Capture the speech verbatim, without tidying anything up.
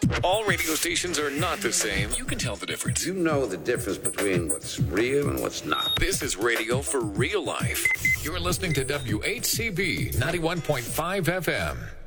All radio stations are not the same. You can tell the difference. You know the difference between what's real and what's not. This is radio for real life. You're listening to W H C B ninety-one point five F M.